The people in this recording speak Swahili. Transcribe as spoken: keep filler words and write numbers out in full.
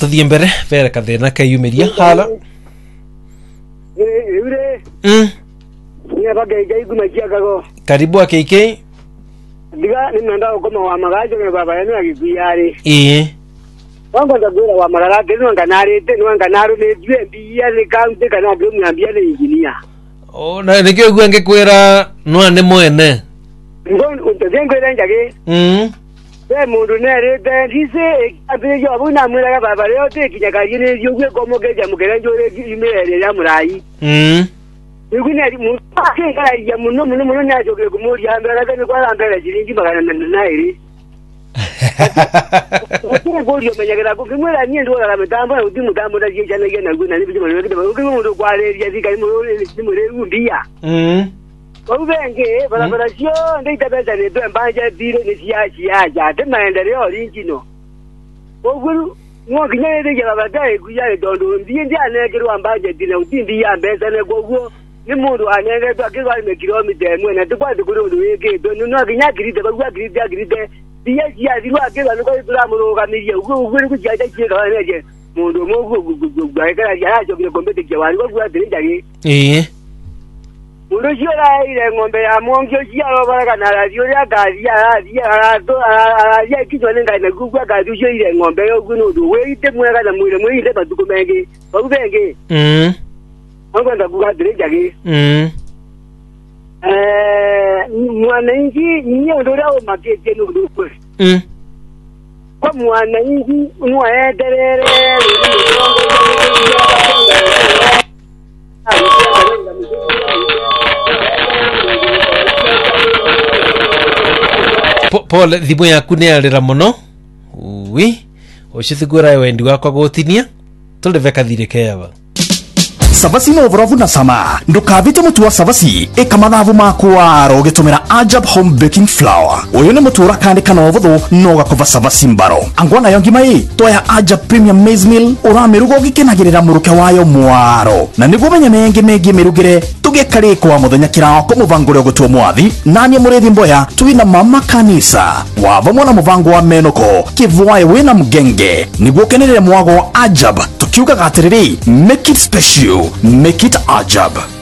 Tuthie mbere vere kathina kayumiria hala. Eh, ure. Mm. Ni bage gai kuma kiagago. Karibu A K K. Diga ni nanda ukoma wa magajo ne baba yenu akikuyari. Eh. Wango ndagura wa marara tenu nganari tenu nganaru ne dwe biya ne kaunte kana byo mwambia ne engineer. Oh, na nikyo gwenge kwera no ane mwene. Ngon untezengo njage. Mm. Be mundu nere de dise abe yo buna mwera baba leo te kinyakaji ne yugwe komo geja mugere njore imere ya murai. Mm. Yugune ari mu pake kala ya muno muno muno nyajo ke kumuri ambera kana kwa ambera jiringi magana na iri. Okure golio menyagera ko kimwera ni ndo la mitambo na udimu tambo da je jana gena guna ni bijimo ni bijimo ko mundu kwa le ya zika mu ni mu le undia. Mm. Ko benge bara bara sio ndai tabeza ne do mbanja dire ni sia sia ja de maendeleo original. Ko guru ngo kinyere de baba dai kuya dondo ndiye ndiye anegero ambanje dire udindi ya mbeza ne gogo ni mundu anenge to akizwa ni kilomita mwe na tukwa tukuru weke do no kinya giride ba gwa giride giride diye ya dirwa akizwa ni ko tura muroga miye ugo ugo ku jaja chira neje mundu mo go gwa kala ya jo ko mbete ke wali gwa dire jage eh mundu shora ile ngombe ya mongyo shia bara kana radio ya gazi ya ya to ya kizwa ni ngana gwa gazi shio ile ngombe yo gunu do we ite mwe kana mwile mwe ile batuko menge ba ubenge mm wango ndabuga dire jage mm eh mwananchi nyo ndo rao makete no ndo kwa mm kwa mwananchi mwaendelele Paul thimu yaku ni arira muno ui ucithigura wendi wakwa gutinia tuleve kathire keva Savasi no vrovu na sama ndukavite mutu wa Savasi ekamathavu makwa rogitumira Ajab Home Baking Flour uyu ni mutura kandi kana ovuthu no gakova Savasi mbaro angwana yongima i toya Ajab Premium Maize Meal uramirugo gikenagirira muruke wayo mwaro na niguo menye mengi mengi mirugire tugekari kwa muthenya kirako muvangure gutwa mwathi nani murethi mboya tuina mama kanisa wavamwe na muvango wa menoko kivwaye wina mgenge niguo kenere mwago wa Ajab tukiuga gatiriri make it special make it Ajab.